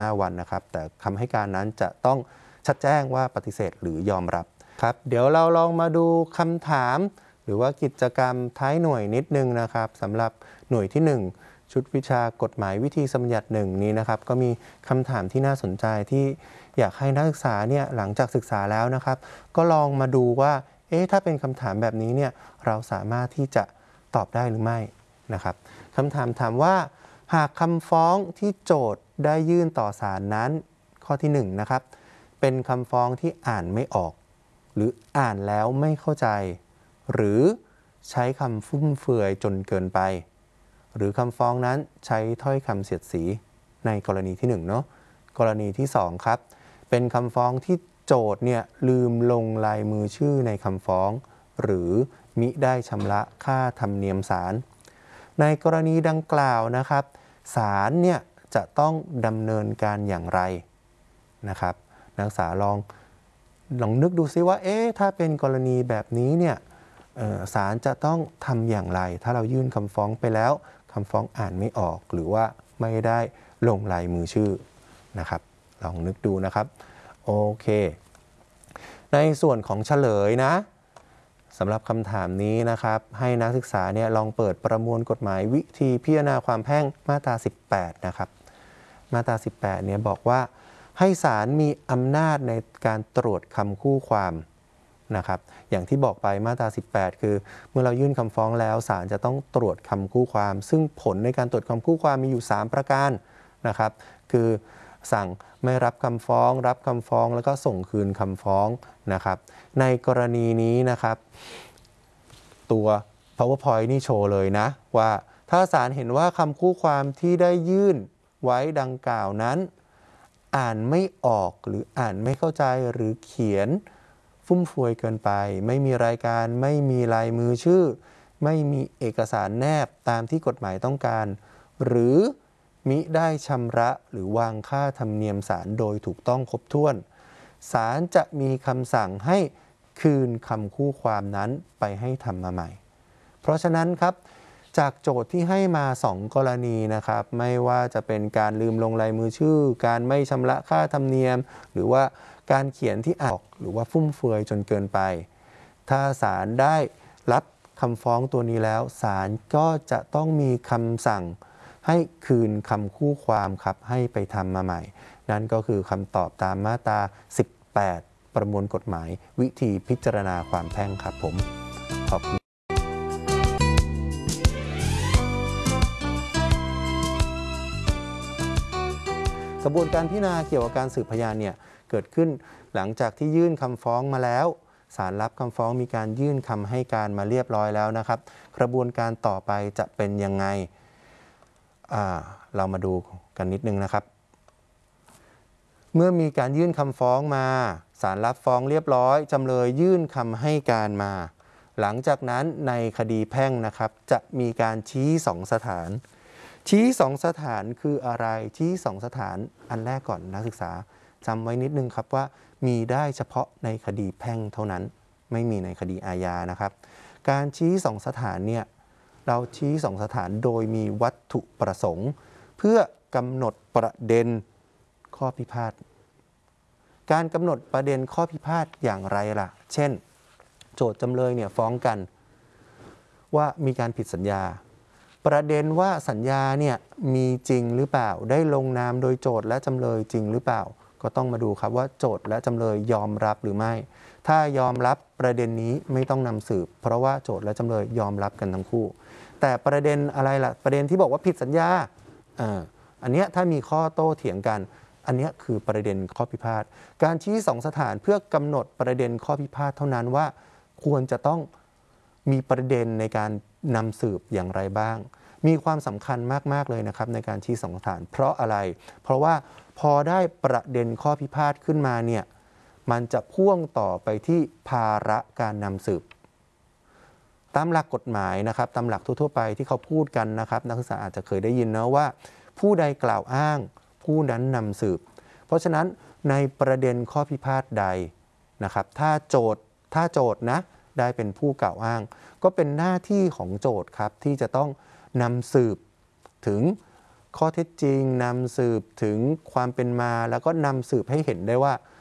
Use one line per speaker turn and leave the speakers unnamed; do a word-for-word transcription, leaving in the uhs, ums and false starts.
ห้าวันนะครับแต่คำให้การนั้นจะต้องชัดแจ้งว่าปฏิเสธหรือยอมรับครับเดี๋ยวเราลองมาดูคำถามหรือว่ากิจกรรมท้ายหน่วยนิดนึงนะครับสำหรับหน่วยที่หนึ่งชุดวิชากฎหมายวิธีสมบัญญัติหนึ่งนี้นะครับก็มีคำถามที่น่าสนใจที่อยากให้นักศึกษาเนี่ยหลังจากศึกษาแล้วนะครับก็ลองมาดูว่าเอ๊ะถ้าเป็นคำถามแบบนี้เนี่ยเราสามารถที่จะตอบได้หรือไม่นะครับคำถามถามว่าหากคำฟ้องที่โจทก์ได้ยื่นต่อศาลนั้นข้อที่หนึ่งนะครับเป็นคำฟ้องที่อ่านไม่ออกหรืออ่านแล้วไม่เข้าใจหรือใช้คำฟุ่มเฟือยจนเกินไปหรือคำฟ้องนั้นใช้ถ้อยคำเสียดสีในกรณีที่หนึ่งเนาะกรณีที่สองครับเป็นคำฟ้องที่โจทก์เนี่ยลืมลงลายมือชื่อในคำฟ้องหรือมิได้ชำระค่าธรรมเนียมศาลในกรณีดังกล่าวนะครับศาลเนี่ยจะต้องดำเนินการอย่างไรนะครับนักศึกษาลองลองนึกดูซิว่าเอ๊ะถ้าเป็นกรณีแบบนี้เนี่ยศาลจะต้องทำอย่างไรถ้าเรายื่นคำฟ้องไปแล้วคำฟ้องอ่านไม่ออกหรือว่าไม่ได้ลงลายมือชื่อนะครับลองนึกดูนะครับโอเคในส่วนของเฉลยนะสำหรับคำถามนี้นะครับให้นักศึกษาเนี่ยลองเปิดประมวลกฎหมายวิธีพิจารณาความแพ่งมาตราสิบแปดนะครับมาตราสิบแปดเนี่ยบอกว่าให้ศาลมีอำนาจในการตรวจคำคู่ความนะครับอย่างที่บอกไปมาตราสิบแปดคือเมื่อเรายื่นคำฟ้องแล้วศาลจะต้องตรวจคำคู่ความซึ่งผลในการตรวจคำคู่ความมีอยู่สามประการนะครับคือสั่งไม่รับคำฟ้องรับคำฟ้องแล้วก็ส่งคืนคำฟ้องนะครับในกรณีนี้นะครับตัว PowerPoint นี่โชว์เลยนะว่าถ้าศาลเห็นว่าคำคู่ความที่ได้ยื่นไว้ดังกล่าวนั้นอ่านไม่ออกหรืออ่านไม่เข้าใจหรือเขียนฟุ่มเฟือยเกินไปไม่มีรายการไม่มีลายมือชื่อไม่มีเอกสารแนบตามที่กฎหมายต้องการหรือมิได้ชำระหรือวางค่าธรรมเนียมศาลโดยถูกต้องครบถ้วนศาลจะมีคำสั่งให้คืนคำคู่ความนั้นไปให้ทำมาใหม่เพราะฉะนั้นครับจากโจทย์ที่ให้มาสองกรณีนะครับไม่ว่าจะเป็นการลืมลงลายมือชื่อการไม่ชำระค่าธรรมเนียมหรือว่าการเขียนที่อ่านออกหรือว่าฟุ่มเฟือยจนเกินไปถ้าศาลได้รับคำฟ้องตัวนี้แล้วศาลก็จะต้องมีคำสั่งให้คืนคำคู่ความครับให้ไปทำมาใหม่นั่นก็คือคำตอบตามมาตราสิบแปดประมวลกฎหมายวิธีพิจารณาความแพ่งครับผมขอบคุณกระบวนการพิจารณาเกี่ยวกับการสืบพยานเนี่ยเกิดขึ้นหลังจากที่ยื่นคำฟ้องมาแล้วศาลรับคำฟ้องมีการยื่นคำให้การมาเรียบร้อยแล้วนะครับกระบวนการต่อไปจะเป็นยังไงเรามาดูกันนิดนึงนะครับเมื่อมีการยื่นคำฟ้องมาศาลรับฟ้องเรียบร้อยจำเลยยื่นคำให้การมาหลังจากนั้นในคดีแพ่งนะครับจะมีการชี้สองสถานชี้สองสถานคืออะไรชี้สองสถานอันแรกก่อนนักศึกษาจำไว้นิดนึงครับว่ามีได้เฉพาะในคดีแพ่งเท่านั้นไม่มีในคดีอาญานะครับการชี้สองสถานเนี่ยเราชี้สองสถานโดยมีวัตถุประสงค์เพื่อกำหนดประเด็นข้อพิพาทการกำหนดประเด็นข้อพิพาทอย่างไรล่ะเช่นโจทย์จำเลยเนี่ยฟ้องกันว่ามีการผิดสัญญาประเด็นว่าสัญญาเนี่ยมีจริงหรือเปล่าได้ลงนามโดยโจทย์และจำเลยจริงหรือเปล่าก็ต้องมาดูครับว่าโจทย์และจำเลยยอมรับหรือไม่ถ้ายอมรับประเด็นนี้ไม่ต้องนำสืบเพราะว่าโจทย์และจำเลยยอมรับกันทั้งคู่แต่ประเด็นอะไรล่ะประเด็นที่บอกว่าผิดสัญญาอ่าอันเนี้ยถ้ามีข้อโต้เถียงกันอันนี้คือประเด็นข้อพิพาทการชี้สองสถานเพื่อกำหนดประเด็นข้อพิพาทเท่านั้นว่าควรจะต้องมีประเด็นในการนำสืบอย่างไรบ้างมีความสำคัญมากๆเลยนะครับในการชี้สองสถานเพราะอะไรเพราะว่าพอได้ประเด็นข้อพิพาทขึ้นมาเนี่ยมันจะพ่วงต่อไปที่ภาระการนำสืบตามหลักกฎหมายนะครับตามหลักทั่วๆไปที่เขาพูดกันนะครับนักศึกษาอาจจะเคยได้ยินนะว่าผู้ใดกล่าวอ้างผู้นั้นนำสืบเพราะฉะนั้นในประเด็นข้อพิพาทใดนะครับถ้าโจทย์ถ้าโจทย์นะได้เป็นผู้กล่าวอ้างก็เป็นหน้าที่ของโจทย์ครับที่จะต้องนำสืบถึงข้อเท็จจริงนำสืบถึงความเป็นมาแล้วก็นำสืบให้เห็นได้ว่า